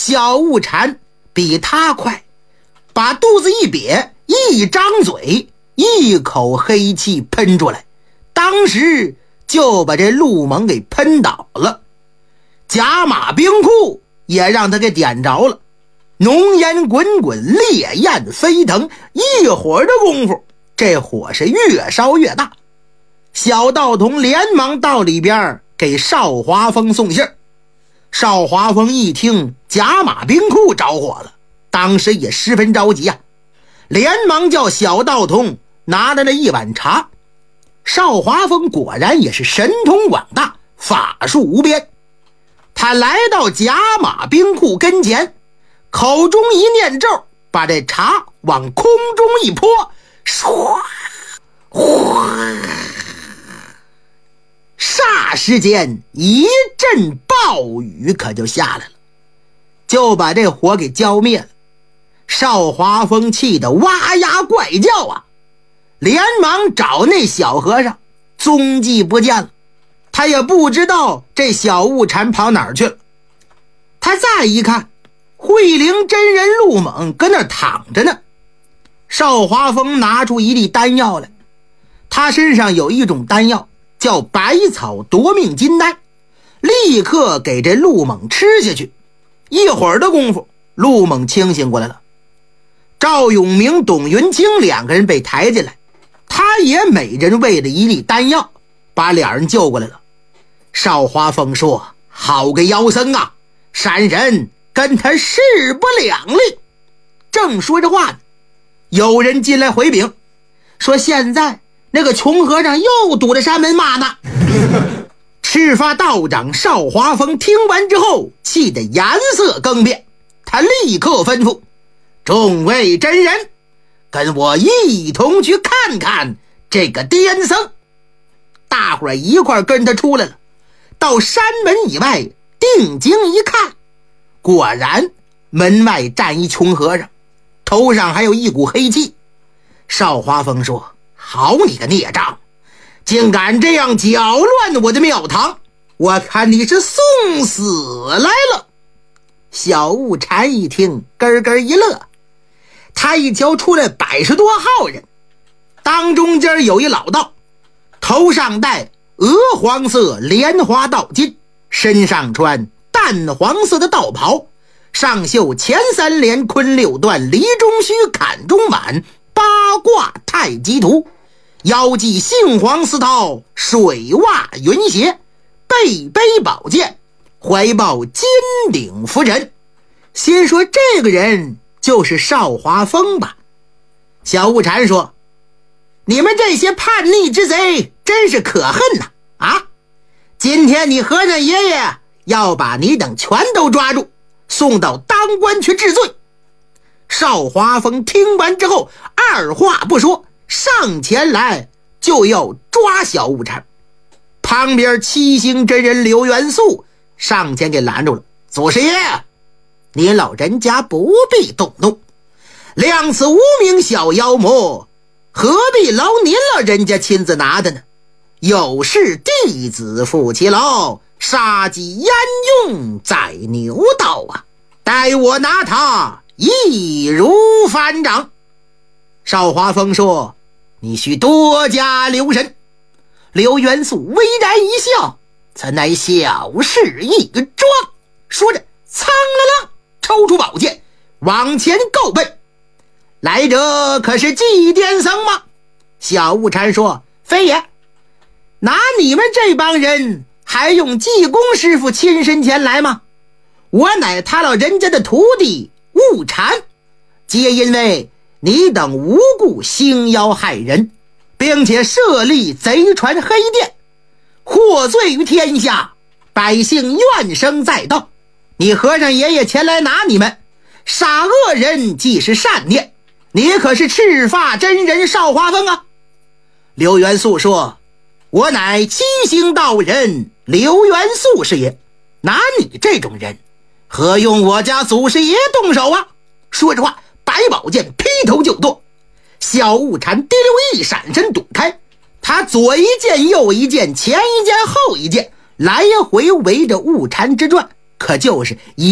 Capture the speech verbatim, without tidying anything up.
小悟禅比他快，把肚子一瘪，一张嘴，一口黑气喷出来，当时就把这陆猛给喷倒了。甲马冰库也让他给点着了，浓烟滚滚，烈焰飞腾，一会儿的功夫，这火是越烧越大。小道童连忙到里边给邵华峰送信儿。邵华峰一听甲马冰库着火了，当时也十分着急啊，连忙叫小道童拿来了一碗茶。邵华峰果然也是神通广大，法术无边。他来到甲马冰库跟前，口中一念咒，把这茶往空中一泼，唰哗，霎时间一阵暴雨可就下来了，就把这火给浇灭了。邵华峰气得哇呀怪叫啊，连忙找那小和尚，踪迹不见了。他也不知道这小悟禅跑哪儿去了。他再一看，慧灵真人陆猛跟那儿躺着呢。邵华峰拿出一粒丹药来，他身上有一种丹药叫百草夺命金丹，立刻给这陆猛吃下去。一会儿的功夫，陆猛清醒过来了。赵永明、董云清两个人被抬进来，他也每人喂了一粒丹药，把两人救过来了。邵华峰说：好个妖僧啊，山人跟他势不两立。正说着话呢，有人进来回禀说，现在那个穷和尚又堵着山门骂呢。赤发道长邵华峰听完之后，气得颜色更变，他立刻吩咐众位真人，跟我一同去看看这个癫僧。大伙儿一块跟他出来了，到山门以外定睛一看，果然门外站一穷和尚，头上还有一股黑气。邵华峰说：好你个孽障，竟敢这样搅乱我的庙堂，我看你是送死来了。小悟禅一听咯咯一乐，他一瞧出来百十多号人，当中间有一老道，头上戴鹅黄色莲花道巾，身上穿淡黄色的道袍，上绣前三连坤六段离中虚坎中满八卦太极图，腰系杏黄丝绦水袜云鞋，背背宝剑，怀抱金顶拂尘。先说这个人就是邵华峰吧。小悟禅说：你们这些叛逆之贼真是可恨呐！啊，今天你和尚爷爷要把你等全都抓住，送到当官去治罪。邵华峰听完之后，二话不说，上前来就要抓小悟禅。旁边七星真人刘元素上前给拦住了：祖师爷，您老人家不必动怒，量此无名小妖魔，何必劳您老人家亲自拿的呢？有事弟子负其劳，杀鸡焉用宰牛刀啊！待我拿他易如反掌。邵华峰说：你须多加留神。刘元素微然一笑：此乃小事一桩。说着苍啷啷抽出宝剑往前够奔。来者可是祭癫僧吗？小悟禅说：非也。拿你们这帮人还用济公师傅亲身前来吗？我乃他老人家的徒弟悟禅，皆因为你等无故兴妖害人，并且设立贼船黑店，获罪于天下，百姓怨声载道。你和尚爷爷前来拿你们，杀恶人既是善念，你可是赤发真人邵华峰啊。刘元素说：我乃七星道人刘元素是也，拿你这种人何用我家祖师爷动手啊？说着话，白宝剑劈头就剁。小悟禅滴溜一闪身躲开，他左一剑右一剑，前一剑后一剑，来回围着悟禅之转，可就是一